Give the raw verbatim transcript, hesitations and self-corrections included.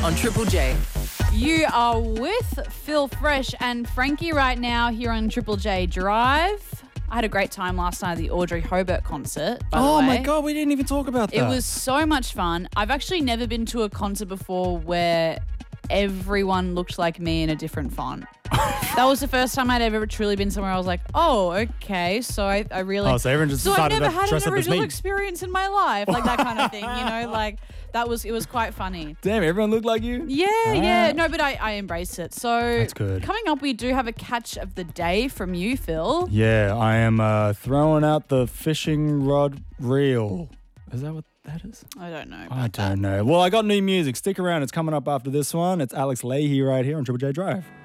on Triple J. You are with Phil Fresh and Frankie right now here on Triple J Drive. I had a great time last night at the Audrey Hobart concert, by Oh the way. my God, we didn't even talk about that. It was so much fun. I've actually never been to a concert before where everyone looked like me in a different font. That was the first time I'd ever truly been somewhere I was like, oh, okay. So I, I really... Oh, so everyone just So I've decided never to had dress an up as original me. experience in my life. Like that kind of thing, you know? Like that was... It was quite funny. Damn, everyone looked like you? Yeah, Ah. yeah. No, but I, I embraced it. So That's good. Coming up, we do have a catch of the day from you, Phil. Yeah, I am uh, throwing out the fishing rod reel. Is that what that is? I don't know. I don't know. Well, I got new music. Stick around. It's coming up after this one. It's Alex Leahy right here on Triple J Drive.